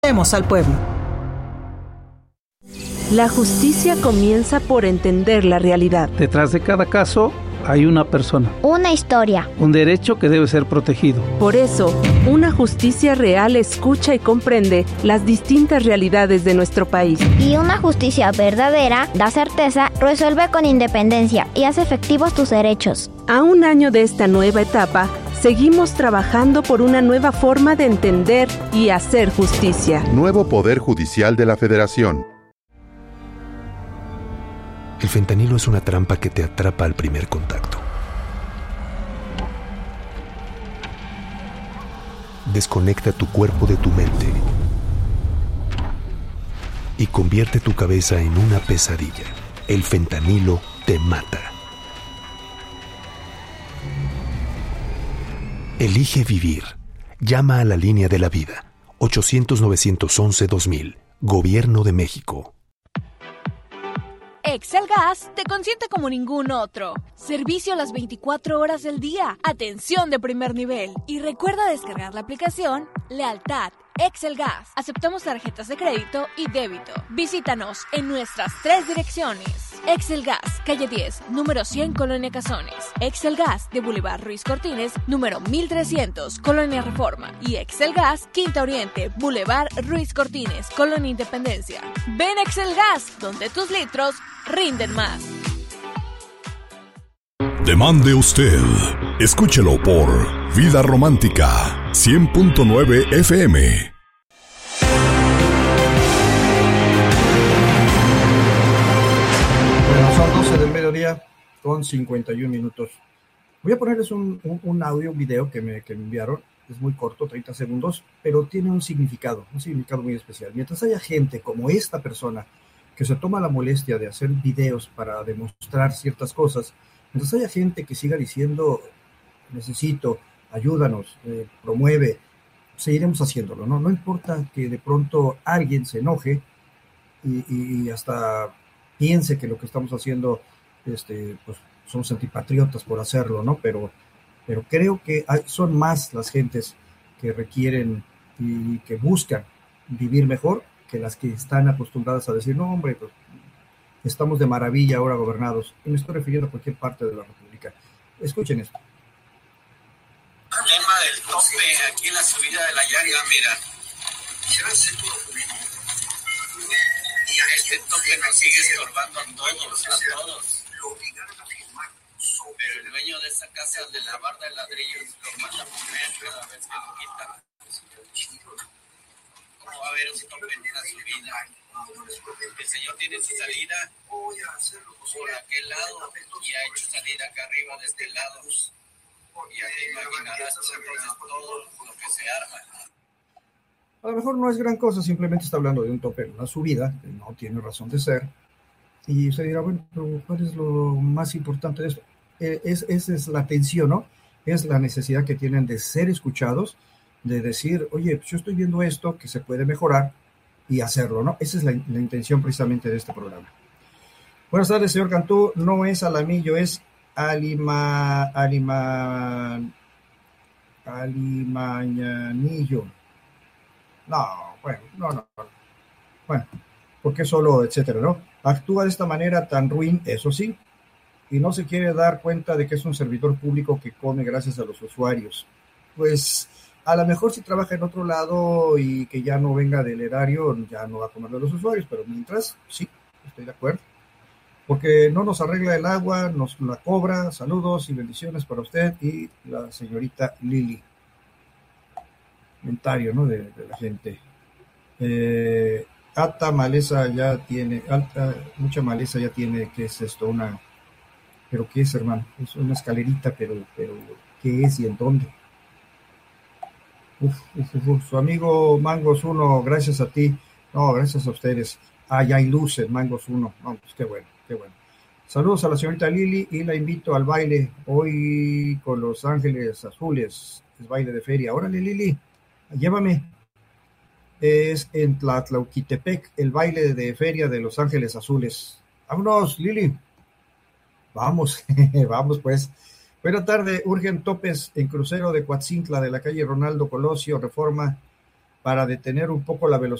Demos al pueblo. La justicia comienza por entender la realidad. Detrás de cada caso hay una persona. Una historia. Un derecho que debe ser protegido. Por eso, una justicia real escucha y comprende las distintas realidades de nuestro país. Y una justicia verdadera da certeza, resuelve con independencia y hace efectivos tus derechos. A un año de esta nueva etapa, seguimos trabajando por una nueva forma de entender y hacer justicia. Nuevo Poder Judicial de la Federación. El fentanilo es una trampa que te atrapa al primer contacto. Desconecta tu cuerpo de tu mente y convierte tu cabeza en una pesadilla. El fentanilo te mata. Elige vivir. Llama a la línea de la vida. 800-911-2000. Gobierno de México. Excel Gas te consiente como ningún otro. Servicio las 24 horas del día. Atención de primer nivel. Y recuerda descargar la aplicación Lealtad Excel Gas. Aceptamos tarjetas de crédito y débito. Visítanos en nuestras 3 direcciones. Excel Gas, calle 10, número 100, Colonia Cazones. Excel Gas de Boulevard Ruiz Cortines, número 1300, Colonia Reforma. Y Excel Gas, Quinta Oriente, Boulevard Ruiz Cortines, Colonia Independencia. Ven Excel Gas, donde tus litros rinden más. Demande usted. Escúchelo por Vida Romántica 100.9 FM. Bueno, son 12 del mediodía con 51 minutos. Voy a ponerles un audio, un video que me enviaron. Es muy corto, 30 segundos, pero tiene un significado muy especial. Mientras haya gente como esta persona que se toma la molestia de hacer videos para demostrar ciertas cosas, mientras haya gente que siga diciendo necesito, ayúdanos, promueve, seguiremos haciéndolo, ¿no? No importa que de pronto alguien se enoje y hasta piense que lo que estamos haciendo, pues somos antipatriotas por hacerlo, ¿no? Pero creo que son más las gentes que requieren y que buscan vivir mejor que las que están acostumbradas a decir, no, hombre, pues estamos de maravilla ahora gobernados. Y me estoy refiriendo a cualquier parte de la República. Escuchen esto. El tema del tope aquí en la subida de la Llaga, mira. Y a este tope nos sigue estorbando a todos. Pero el dueño de esa casa de la barda de ladrillos lo manda a poner cada vez que lo quitan. ¿Cómo va a haber un tope en la subida? El señor tiene su salida por aquel lado y ha hecho salida acá arriba de este lado. Y ya te imaginarás entonces todo lo que se arma. A lo mejor no es gran cosa, simplemente está hablando de un tope en una subida, que no tiene razón de ser. Y usted dirá, bueno, pero ¿cuál es lo más importante de esto? Esa es la atención, ¿no? Es la necesidad que tienen de ser escuchados, de decir, oye, pues yo estoy viendo esto que se puede mejorar y hacerlo, ¿no? Esa es la intención precisamente de este programa. Buenas tardes, señor Cantú. No es Alamillo, es Alimañanillo. No. Bueno, ¿por qué solo, etcétera, no? Actúa de esta manera tan ruin, eso sí, y no se quiere dar cuenta de que es un servidor público que come gracias a los usuarios. Pues a lo mejor si trabaja en otro lado y que ya no venga del erario, ya no va a comer de los usuarios, pero mientras, sí, estoy de acuerdo. Porque no nos arregla el agua, nos la cobra. Saludos y bendiciones para usted y la señorita Lili. Comentario, ¿no? De la gente. Mucha maleza ya tiene. ¿Qué es esto? ¿Pero qué es, hermano? Es una escalerita, pero ¿qué es y en dónde? Su amigo Mangos 1, gracias a ti. No, gracias a ustedes. Ya hay luz en Mangos 1. No, pues qué bueno. Saludos a la señorita Lili y la invito al baile hoy con Los Ángeles Azules. Es baile de feria. Órale, Lili, llévame. Es en Tlatlauquitepec, el baile de feria de Los Ángeles Azules. Vámonos, Lili. Vamos, vamos pues. Buena tarde, urgen topes en crucero de Coatzintla de la calle Ronaldo Colosio, Reforma. para detener un poco la velocidad